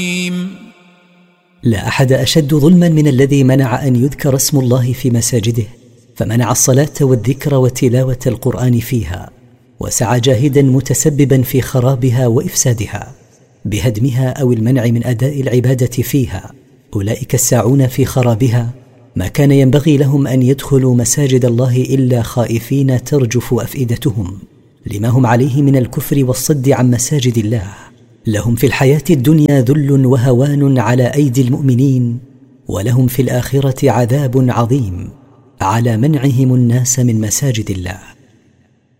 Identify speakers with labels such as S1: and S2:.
S1: لا أحد أشد ظلما من الذي منع أن يذكر اسم الله في مساجده، فمنع الصلاة والذكر وتلاوة القرآن فيها، وسعى جاهدا متسببا في خرابها وإفسادها بهدمها أو المنع من أداء العبادة فيها. أولئك الساعون في خرابها ما كان ينبغي لهم أن يدخلوا مساجد الله إلا خائفين ترجف أفئدتهم لما هم عليه من الكفر والصد عن مساجد الله. لهم في الحياة الدنيا ذل وهوان على أيدي المؤمنين، ولهم في الآخرة عذاب عظيم على منعهم الناس من مساجد الله.